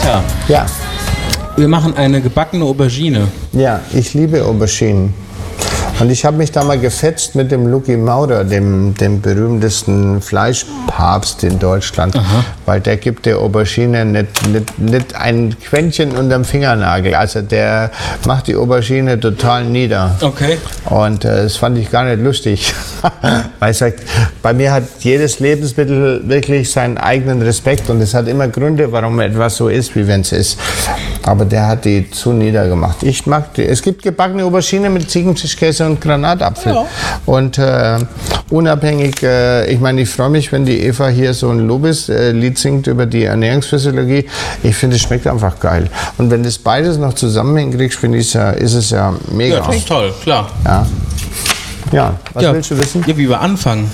Peter. Ja. Wir machen eine gebackene Aubergine. Ja, ich liebe Auberginen. Und ich habe mich da mal gefetzt mit dem Lucky Maurer, dem berühmtesten Fleischpapst in Deutschland. Aha. Weil der gibt der Aubergine nicht ein Quäntchen unterm Fingernagel. Also der macht die Aubergine total nieder. Okay. Und das fand ich gar nicht lustig. Weil ich sag, bei mir hat jedes Lebensmittel wirklich seinen eigenen Respekt. Und es hat immer Gründe, warum etwas so ist, wie wenn es ist. Aber der hat die zu niedergemacht. Ich mag die. Es gibt gebackene Aubergine mit Ziegenfischkäse und Granatapfel. Ja. Und unabhängig, ich meine, ich freue mich, wenn die Eva hier so ein Lobeslied singt über die Ernährungsphysiologie. Ich finde, es schmeckt einfach geil. Und wenn das beides noch zusammen hinkriegst, finde ich, ist es ja mega. Ja, das ist toll, klar. Ja, ja. Was willst du wissen? Ja, wie wir anfangen.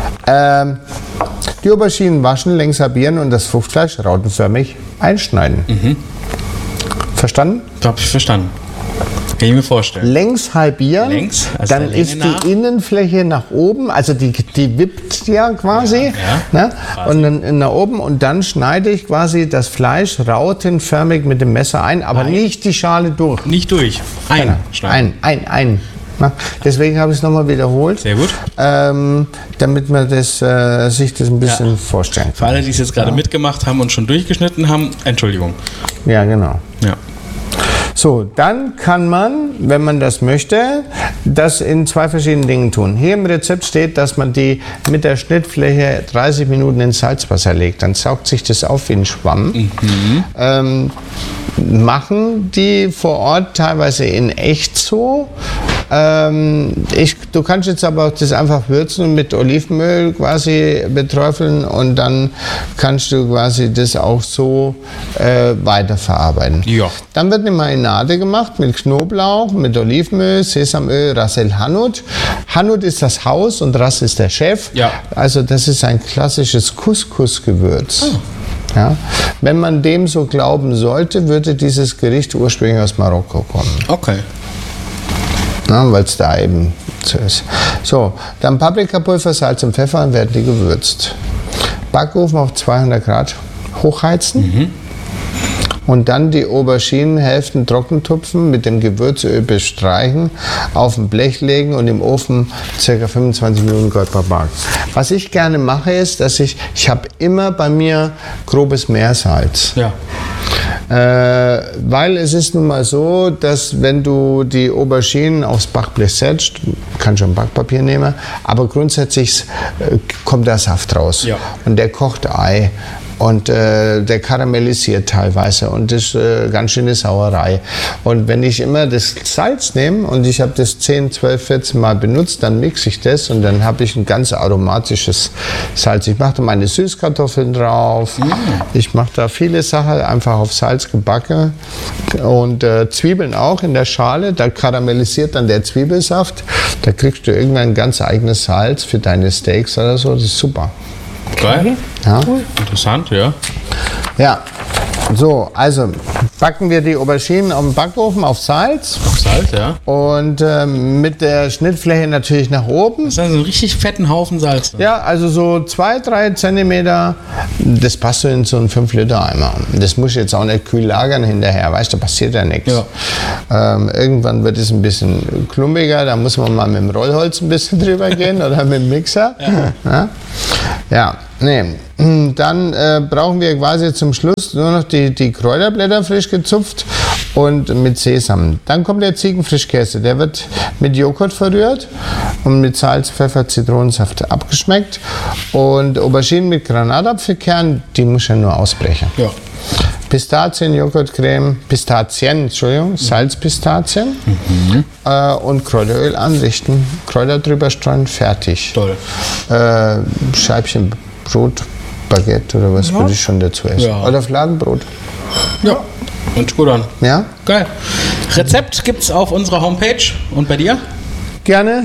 Die Auberginen waschen, längs halbieren und das Fruchtfleisch rautenförmig einschneiden. Mhm. Verstanden? Hab ich verstanden. Kann ich mir vorstellen. Längs halbieren, längs, also dann ist die Innenfläche nach oben, also die wippt ja quasi, ja, ne? Und dann nach oben und dann schneide ich quasi das Fleisch rautenförmig mit dem Messer ein, aber nicht die Schale durch. Nicht durch, Ein. Na, deswegen habe ich es nochmal wiederholt. Sehr gut. Damit man sich das ein bisschen vorstellen kann. Für alle, die es jetzt gerade mitgemacht haben und schon durchgeschnitten haben, Entschuldigung. Ja, genau. Ja. So, dann kann man, wenn man das möchte, das in 2 verschiedenen Dingen tun. Hier im Rezept steht, dass man die mit der Schnittfläche 30 Minuten ins Salzwasser legt. Dann saugt sich das auf wie ein Schwamm. Mhm. Machen die vor Ort teilweise in echt so. Du kannst jetzt aber auch das einfach würzen und mit Olivenöl quasi beträufeln und dann kannst du quasi das auch so weiterverarbeiten. Ja. Dann wird eine Marinade gemacht mit Knoblauch, mit Olivenöl, Sesamöl, Ras El Hanout. Hanout ist das Haus und Ras ist der Chef. Ja. Also das ist ein klassisches Couscous-Gewürz. Oh. Ja. Wenn man dem so glauben sollte, würde dieses Gericht ursprünglich aus Marokko kommen. Okay. Weil es da eben so ist. So, dann Paprikapulver, Salz und Pfeffer werden die gewürzt. Backofen auf 200 Grad hochheizen. Mhm. Und dann die Auberginenhälften trocken tupfen, mit dem Gewürzöl bestreichen, auf ein Blech legen und im Ofen ca. 25 Minuten goldbar backen. Was ich gerne mache, ist, dass ich habe immer bei mir grobes Meersalz. Ja. Weil es ist nun mal so, dass wenn du die Auberginen aufs Backblech setzt, kannst du ein Backpapier nehmen, aber grundsätzlich kommt der Saft raus. Ja. Und der kocht Ei. Und der karamellisiert teilweise und das ist ganz schöne Sauerei. Und wenn ich immer das Salz nehme und ich habe das 10, 12, 14 Mal benutzt, dann mixe ich das und dann habe ich ein ganz aromatisches Salz. Ich mache da meine Süßkartoffeln drauf, ich mache da viele Sachen einfach auf Salz gebacken und Zwiebeln auch in der Schale, da karamellisiert dann der Zwiebelsaft. Da kriegst du irgendwann ein ganz eigenes Salz für deine Steaks oder so, das ist super. Geil. Ja. Interessant, ja. Ja, so, also backen wir die Auberginen auf dem Backofen auf Salz. Auf Salz, ja. Und mit der Schnittfläche natürlich nach oben. Das ist also ein richtig fetten Haufen Salz. Ja, also so 2-3 Zentimeter, das passt so in so einen 5-Liter-Eimer. Das muss jetzt auch nicht kühl lagern hinterher, weißt du, da passiert ja nichts. Ja. Irgendwann wird es ein bisschen klumpiger, da muss man mal mit dem Rollholz ein bisschen drüber gehen oder mit dem Mixer. Ja. Ja, nee. Dann brauchen wir quasi zum Schluss nur noch die Kräuterblätter frisch gezupft und mit Sesam. Dann kommt der Ziegenfrischkäse, der wird mit Joghurt verrührt und mit Salz, Pfeffer, Zitronensaft abgeschmeckt. Und Auberginen mit Granatapfelkern, die muss ja nur ausbrechen. Ja. Pistazien, Joghurtcreme, Salzpistazien und Kräuteröl anrichten, Kräuter drüber streuen, fertig. Toll. Scheibchen Brot, Baguette oder was würde ich schon dazu essen. Ja. Oder Fladenbrot. Ja, hört sich gut an. Ja? Geil. Rezept gibt's auf unserer Homepage und bei dir? Gerne.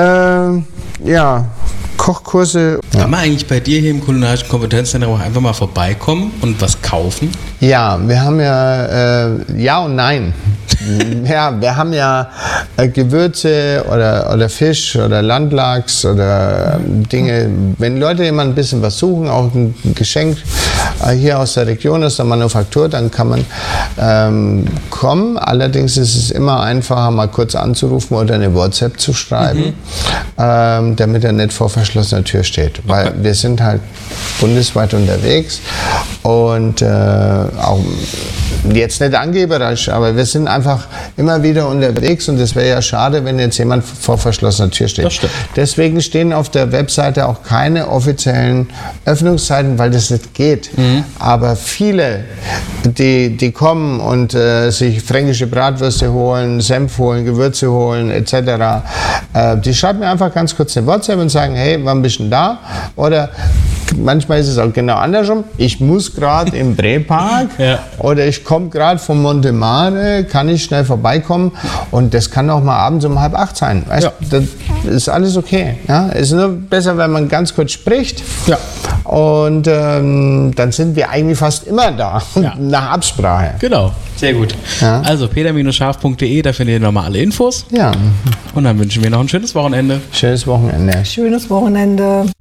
Ja. Kochkurse. Kann man eigentlich bei dir hier im Kulinarischen Kompetenzzentrum auch einfach mal vorbeikommen und was kaufen? Ja, wir haben ja und nein. Ja, wir haben ja Gewürze oder Fisch oder Landlachs oder Dinge. Wenn Leute immer ein bisschen was suchen, auch ein Geschenk hier aus der Region, aus der Manufaktur, dann kann man kommen. Allerdings ist es immer einfacher, mal kurz anzurufen oder eine WhatsApp zu schreiben, damit er nicht vor verschlossener Tür steht. Weil wir sind halt bundesweit unterwegs und auch jetzt nicht angeberisch, aber wir sind einfach immer wieder unterwegs und es wäre ja schade, wenn jetzt jemand vor verschlossener Tür steht. Das stimmt. Deswegen stehen auf der Webseite auch keine offiziellen Öffnungszeiten, weil das nicht geht. Aber viele, die kommen und sich fränkische Bratwürste holen, Senf holen, Gewürze holen etc., die schreiben mir einfach ganz kurz eine WhatsApp und sagen, hey, wann bist du denn da? Oder manchmal ist es auch genau andersrum. Ich muss gerade im Brepark oder ich komme gerade von Montemare, kann ich schnell vorbeikommen und das kann auch mal abends um 7:30 sein. Weißt, das ist alles okay. Ja? Es ist nur besser, wenn man ganz kurz spricht und dann sind wir eigentlich fast immer da, nach Absprache. Genau, sehr gut. Ja. Also peter-scharf.de, da findet ihr nochmal alle Infos. Ja. Und dann wünschen wir noch ein schönes Wochenende. Schönes Wochenende. Schönes Wochenende.